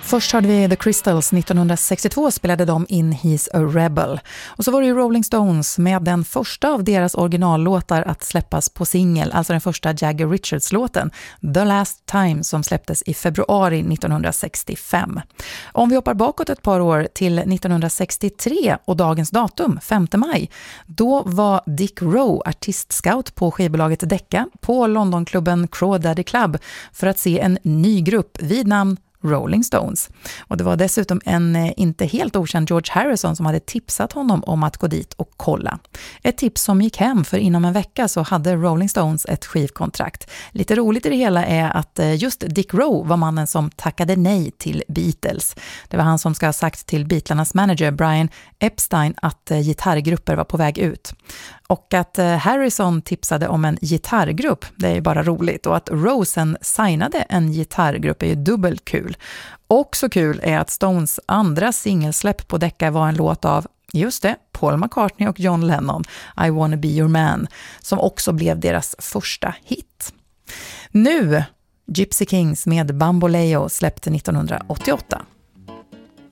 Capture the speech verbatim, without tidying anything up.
Först hörde vi The Crystals. nittonhundrasextiotvå spelade de in He's a Rebel. Och så var det ju Rolling Stones med den första av deras originallåtar att släppas på singel, alltså den första Jagger Richards-låten, The Last Time, som släpptes i februari nittonhundrasextiofem. Om vi hoppar bakåt ett par år till nittonhundrasextiotre och dagens datum, femte maj, då var Dick Rowe artistscout på skivbolaget Decca på Londonklubben Crawdaddy Club för att se en ny grupp vid namn Rolling Stones. Och det var dessutom en inte helt okänd George Harrison som hade tipsat honom om att gå dit och kolla. Ett tips som gick hem, för inom en vecka så hade Rolling Stones ett skivkontrakt. Lite roligt i det hela är att just Dick Rowe var mannen som tackade nej till Beatles. Det var han som ska ha sagt till Beatlarnas manager Brian Epstein att gitarrgrupper var på väg ut. Och att Harrison tipsade om en gitarrgrupp, det är ju bara roligt. Och att Rosen signade en gitarrgrupp är ju dubbelt kul. Också kul är att Stones andra singelsläpp på Decca var en låt av, just det, Paul McCartney och John Lennon, I Wanna Be Your Man, som också blev deras första hit. Nu, Gypsy Kings med Bamboleo släppte nittonhundraåttioåtta.